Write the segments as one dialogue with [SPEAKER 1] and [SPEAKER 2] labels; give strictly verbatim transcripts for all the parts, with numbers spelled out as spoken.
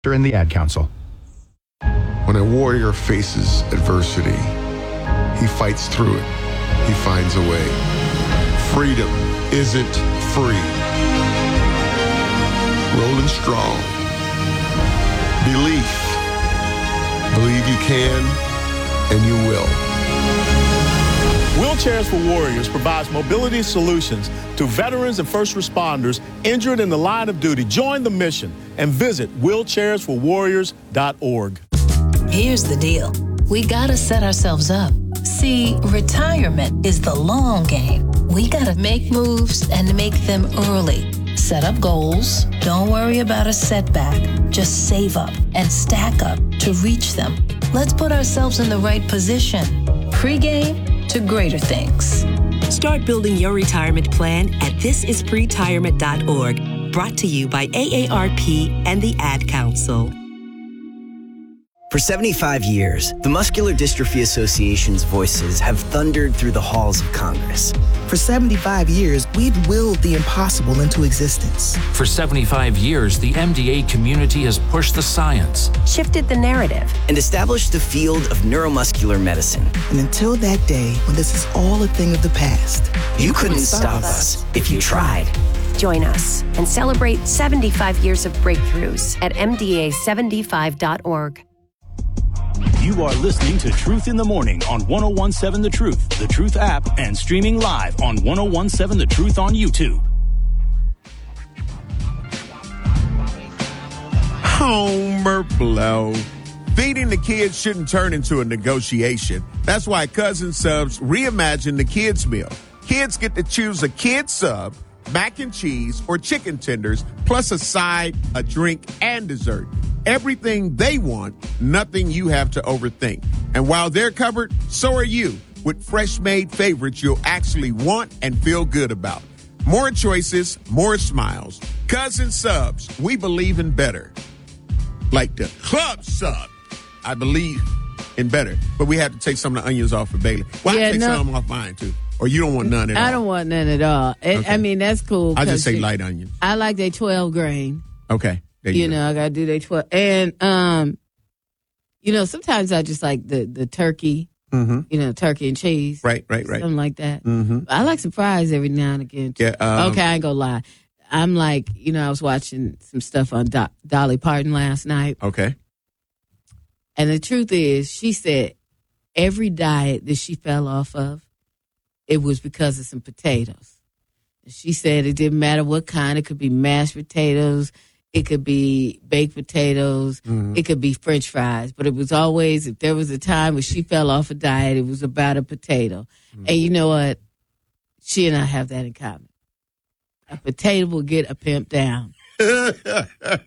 [SPEAKER 1] in the Ad Council.
[SPEAKER 2] When a warrior faces adversity, he fights through it. He finds a way. Freedom isn't free. Rolling strong. Belief. Believe you can, and you will.
[SPEAKER 3] Wheelchairs for Warriors provides mobility solutions to veterans and first responders injured in the line of duty. Join the mission and visit wheelchairs for warriors dot org.
[SPEAKER 4] Here's the deal. We gotta set ourselves up. See, retirement is the long game. We gotta make moves and make them early. Set up goals. Don't worry about a setback. Just save up and stack up to reach them. Let's put ourselves in the right position. Pre-game to greater things.
[SPEAKER 5] Start building your retirement plan at this is pretirement dot org. Brought to you by A A R P and the Ad Council.
[SPEAKER 6] For seventy-five years, the Muscular Dystrophy Association's voices have thundered through the halls of Congress.
[SPEAKER 7] For seventy-five years, we've willed the impossible into existence.
[SPEAKER 8] For seventy-five years, the M D A community has pushed the science,
[SPEAKER 5] shifted the narrative,
[SPEAKER 6] and established the field of neuromuscular medicine.
[SPEAKER 7] And until that day, when this is all a thing of the past,
[SPEAKER 6] you, you couldn't, couldn't stop us if you tried.
[SPEAKER 5] Join us and celebrate seventy-five years of breakthroughs at M D A seventy-five dot org.
[SPEAKER 9] You are listening to Truth in the Morning on one oh one point seven The Truth, The Truth app, and streaming live on one oh one point seven The Truth on YouTube.
[SPEAKER 10] Homer blow. Feeding the kids shouldn't turn into a negotiation. That's why Cousin Subs reimagined the kids' meal. Kids get to choose a kid sub, mac and cheese, or chicken tenders, plus a side, a drink, and dessert. Everything they want, nothing you have to overthink. And while they're covered, so are you, with fresh-made favorites you'll actually want and feel good about. More choices, more smiles. Cousin Subs, we believe in better. Like the club sub, I believe in better. But we have to take some of the onions off for Bailey. Well,
[SPEAKER 11] yeah,
[SPEAKER 10] I take
[SPEAKER 11] no,
[SPEAKER 10] some off mine, too. Or you don't want none at all?
[SPEAKER 11] I don't want none at all. It,
[SPEAKER 10] okay.
[SPEAKER 11] I mean, that's cool.
[SPEAKER 10] I just say
[SPEAKER 11] you,
[SPEAKER 10] light onion.
[SPEAKER 11] I like their twelve grain.
[SPEAKER 10] Okay. There you
[SPEAKER 11] you
[SPEAKER 10] go.
[SPEAKER 11] know, I got to do their twelve. And, um, you know, sometimes I just like the, the turkey,
[SPEAKER 10] mm-hmm.
[SPEAKER 11] you know, turkey and cheese.
[SPEAKER 10] Right, right, right.
[SPEAKER 11] Something like that.
[SPEAKER 10] Mm-hmm.
[SPEAKER 11] I like some fries every now and again, too.
[SPEAKER 10] Yeah, um,
[SPEAKER 11] okay, I ain't gonna lie. I'm like, you know, I was watching some stuff on Do- Dolly Parton last night.
[SPEAKER 10] Okay.
[SPEAKER 11] And the truth is, she said every diet that she fell off of, it was because of some potatoes. She said it didn't matter what kind. It could be mashed potatoes. It could be baked potatoes. Mm-hmm. It could be French fries. But it was always, if there was a time when she fell off a diet, it was about a potato. Mm-hmm. And you know what? She and I have that in common. A potato will get a pimp down. And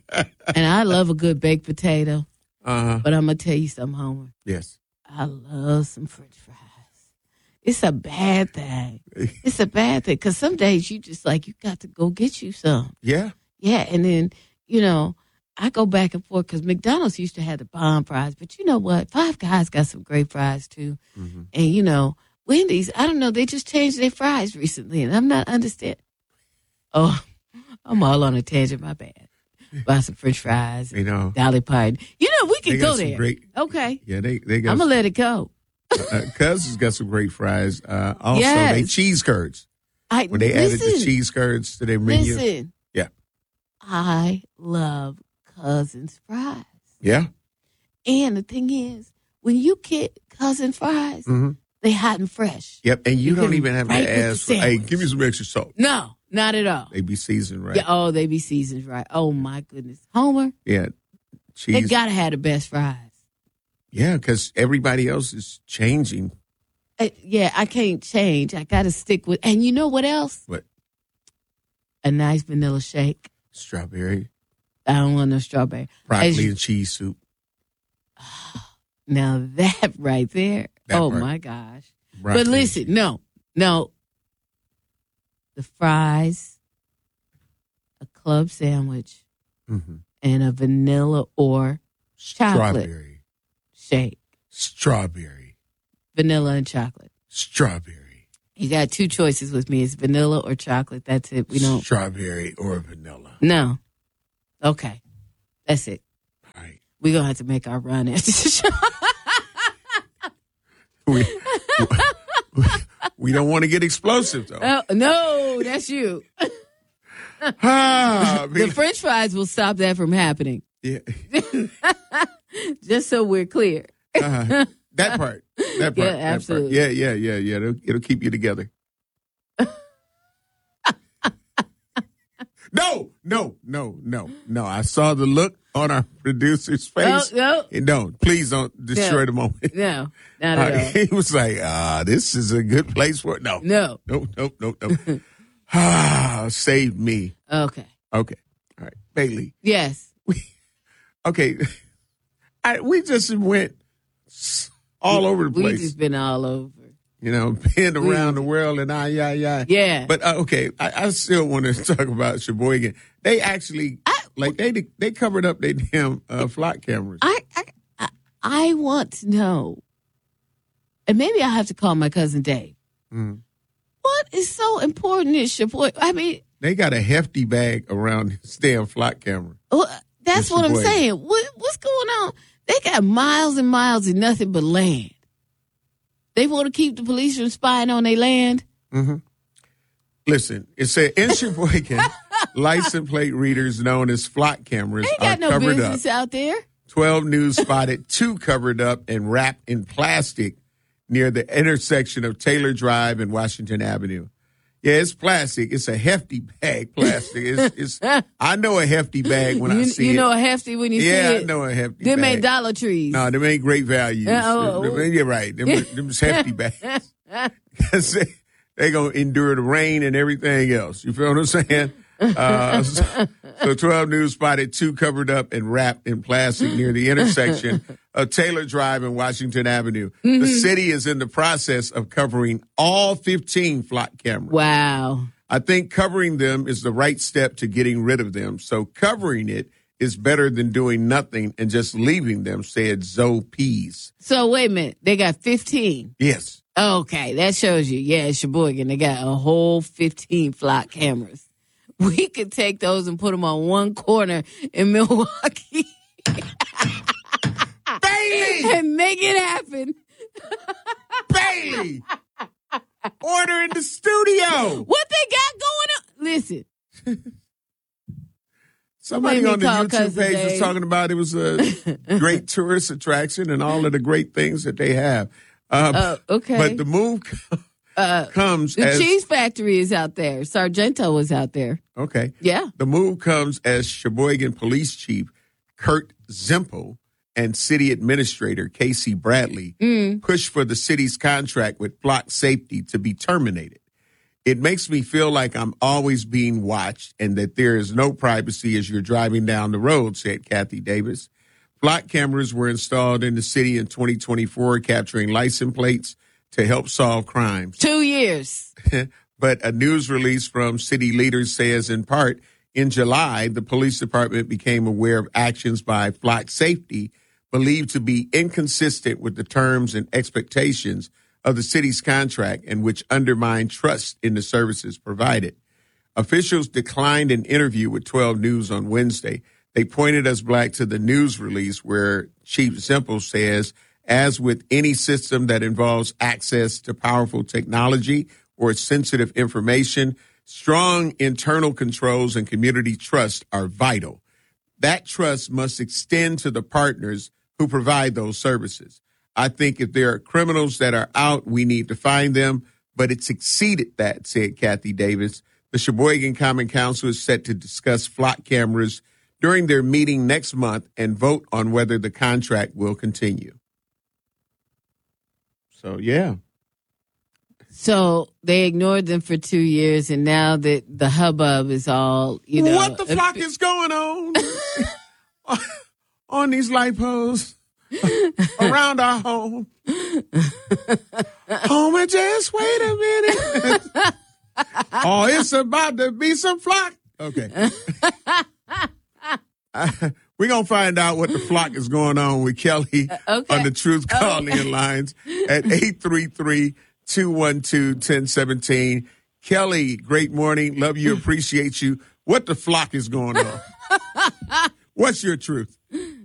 [SPEAKER 11] I love a good baked potato.
[SPEAKER 10] Uh-huh.
[SPEAKER 11] But I'm going to tell you something, Homer.
[SPEAKER 10] Yes.
[SPEAKER 11] I love some French fries. It's a bad thing. It's a bad thing. Because some days you just like, you got to go get you some.
[SPEAKER 10] Yeah.
[SPEAKER 11] Yeah. And then, you know, I go back and forth because McDonald's used to have the bomb fries. But you know what? Five Guys got some great fries, too. Mm-hmm. And, you know, Wendy's, I don't know, they just changed their fries recently. And I'm not understanding. Oh, I'm all on a tangent. My bad. Buy some French fries.
[SPEAKER 10] You know.
[SPEAKER 11] Dolly Parton. You know, we can go there.
[SPEAKER 10] Great,
[SPEAKER 11] okay.
[SPEAKER 10] Yeah, they, they got
[SPEAKER 11] I'm going to let it go.
[SPEAKER 10] uh, Cousins got some great fries. Uh, also,
[SPEAKER 11] yes.
[SPEAKER 10] they cheese curds.
[SPEAKER 11] I,
[SPEAKER 10] when they
[SPEAKER 11] listen,
[SPEAKER 10] added the cheese curds to their menu.
[SPEAKER 11] Listen.
[SPEAKER 10] Yeah.
[SPEAKER 11] I love Cousins fries.
[SPEAKER 10] Yeah.
[SPEAKER 11] And the thing is, when you get Cousin fries,
[SPEAKER 10] mm-hmm.
[SPEAKER 11] they hot and fresh.
[SPEAKER 10] Yep. And you, you don't even have
[SPEAKER 11] right
[SPEAKER 10] to ask, for, hey, give me some extra salt.
[SPEAKER 11] No. Not at all.
[SPEAKER 10] They be seasoned right.
[SPEAKER 11] Yeah, oh, they be seasoned right. Oh, my goodness. Homer.
[SPEAKER 10] Yeah. Cheese.
[SPEAKER 11] They got to have the best fries.
[SPEAKER 10] Yeah, because everybody else is changing.
[SPEAKER 11] Uh, yeah, I can't change. I got to stick with. And you know what else?
[SPEAKER 10] What?
[SPEAKER 11] A nice vanilla shake.
[SPEAKER 10] Strawberry.
[SPEAKER 11] I don't want no strawberry.
[SPEAKER 10] Broccoli
[SPEAKER 11] you,
[SPEAKER 10] and cheese soup.
[SPEAKER 11] Now that right there.
[SPEAKER 10] That
[SPEAKER 11] oh,
[SPEAKER 10] part.
[SPEAKER 11] my gosh.
[SPEAKER 10] Broccoli
[SPEAKER 11] but listen, no, no. The fries, a club sandwich,
[SPEAKER 10] mm-hmm.
[SPEAKER 11] and a vanilla or chocolate
[SPEAKER 10] Strawberry.
[SPEAKER 11] shake.
[SPEAKER 10] Strawberry.
[SPEAKER 11] Vanilla and chocolate.
[SPEAKER 10] Strawberry.
[SPEAKER 11] You got two choices with me. It's vanilla or chocolate. That's it. We don't.
[SPEAKER 10] Strawberry or vanilla.
[SPEAKER 11] No. Okay. That's it. We're going to have to make our run after the show.
[SPEAKER 10] we, we don't want to get explosive, though.
[SPEAKER 11] Oh, no, that's you.
[SPEAKER 10] ah,
[SPEAKER 11] the French fries will stop that from happening.
[SPEAKER 10] Yeah.
[SPEAKER 11] Just so we're clear.
[SPEAKER 10] uh, that part. That part.
[SPEAKER 11] Yeah,
[SPEAKER 10] that
[SPEAKER 11] absolutely.
[SPEAKER 10] Part. Yeah, yeah, yeah, yeah. It'll, it'll keep you together. No, no, no, no, no. I saw the look on our producer's face.
[SPEAKER 11] No, no.
[SPEAKER 10] No, please don't destroy
[SPEAKER 11] no.
[SPEAKER 10] the moment.
[SPEAKER 11] No, not at
[SPEAKER 10] uh,
[SPEAKER 11] all.
[SPEAKER 10] He was like, ah, this is a good place for it. No.
[SPEAKER 11] No.
[SPEAKER 10] Nope, nope, nope, nope. Ah, saved me.
[SPEAKER 11] Okay.
[SPEAKER 10] Okay. All right. Bailey.
[SPEAKER 11] Yes.
[SPEAKER 10] We, okay. I, we just went all over the place.
[SPEAKER 11] We've just been all over.
[SPEAKER 10] You know, been around the world and I, yeah, yeah.
[SPEAKER 11] Yeah.
[SPEAKER 10] But, uh, okay, I, I still want to talk about Sheboygan. They actually,
[SPEAKER 11] I,
[SPEAKER 10] like, they they covered up their damn uh, flock cameras.
[SPEAKER 11] I, I I want to know, and maybe I have to call my cousin Dave.
[SPEAKER 10] Mm.
[SPEAKER 11] What is so important in Sheboygan? I mean,
[SPEAKER 10] they got a hefty bag around this damn flock camera.
[SPEAKER 11] Well, that's what I'm saying. What, what's going on? They got miles and miles of nothing but land. They want to keep the police from spying on their land?
[SPEAKER 10] Mm-hmm. Listen, it said in Sheboygan, license plate readers known as flock cameras
[SPEAKER 11] Ain't
[SPEAKER 10] are
[SPEAKER 11] got no
[SPEAKER 10] covered
[SPEAKER 11] business
[SPEAKER 10] up.
[SPEAKER 11] out there.
[SPEAKER 10] twelve News spotted two covered up and wrapped in plastic near the intersection of Taylor Drive and Washington Avenue. Yeah, it's plastic. It's a hefty bag, plastic. It's, it's I know a hefty bag when
[SPEAKER 11] you,
[SPEAKER 10] I see
[SPEAKER 11] you
[SPEAKER 10] it.
[SPEAKER 11] You know a hefty when you
[SPEAKER 10] yeah,
[SPEAKER 11] see it?
[SPEAKER 10] Yeah, I know a hefty
[SPEAKER 11] them
[SPEAKER 10] bag.
[SPEAKER 11] Them ain't Dollar Trees.
[SPEAKER 10] No, them ain't great values.
[SPEAKER 11] Uh, oh,
[SPEAKER 10] them, them, you're right. Them, them hefty bags. they, they going to endure the rain and everything else. You feel what I'm saying? Uh, so, so twelve News spotted two covered up and wrapped in plastic near the intersection of Taylor Drive and Washington Avenue. Mm-hmm. The city is in the process of covering all fifteen flock cameras.
[SPEAKER 11] Wow.
[SPEAKER 10] I think covering them is the right step to getting rid of them. So covering it is better than doing nothing and just leaving them, said Zoe Pease.
[SPEAKER 11] So wait a minute. They got fifteen?
[SPEAKER 10] Yes.
[SPEAKER 11] Okay, that shows you. Yeah, it's Sheboygan. They got a whole fifteen flock cameras. We could take those and put them on one corner in Milwaukee.
[SPEAKER 10] Bailey!
[SPEAKER 11] And make it happen.
[SPEAKER 10] Bailey! Order in the studio.
[SPEAKER 11] What they got going on? Listen.
[SPEAKER 10] Somebody on the YouTube
[SPEAKER 11] Cousin
[SPEAKER 10] page
[SPEAKER 11] Dave.
[SPEAKER 10] was talking about it was a great tourist attraction and all of the great things that they have. Uh,
[SPEAKER 11] uh, okay.
[SPEAKER 10] But the move
[SPEAKER 11] uh,
[SPEAKER 10] comes
[SPEAKER 11] the
[SPEAKER 10] as...
[SPEAKER 11] The cheese factory is out there. Sargento was out there.
[SPEAKER 10] Okay.
[SPEAKER 11] Yeah.
[SPEAKER 10] The move comes as Sheboygan Police Chief Kurt Zimpel and City Administrator Casey Bradley
[SPEAKER 11] mm.
[SPEAKER 10] push for the city's contract with Flock Safety to be terminated. It makes me feel like I'm always being watched and that there is no privacy as you're driving down the road, said Kathy Davis. Flock cameras were installed in the city in twenty twenty-four, capturing license plates to help solve crimes.
[SPEAKER 11] Two years.
[SPEAKER 10] But a news release from city leaders says, in part, in July, the police department became aware of actions by Flock Safety believed to be inconsistent with the terms and expectations of the city's contract and which undermine trust in the services provided. Officials declined an interview with twelve News on Wednesday. They pointed us back to the news release where Chief Zimpel says, as with any system that involves access to powerful technology or sensitive information, strong internal controls and community trust are vital. That trust must extend to the partners who provide those services. I think if there are criminals that are out, we need to find them, but it's exceeded that, said Kathy Davis. The Sheboygan Common Council is set to discuss flock cameras during their meeting next month and vote on whether the contract will continue. So, yeah.
[SPEAKER 11] So they ignored them for two years, and now that the hubbub is all, you know.
[SPEAKER 10] What the flock is going on on these light poles around our home? Home, just wait a minute. Oh, it's about to be some flock. Okay. We're going to find out what the flock is going on with Kelly
[SPEAKER 11] uh, okay.
[SPEAKER 10] on the Truth Call-in
[SPEAKER 11] okay.
[SPEAKER 10] lines at eight three three, two one two, one zero one seven. Kelly, great morning. Love you, appreciate you. What the flock is going on? What's your truth?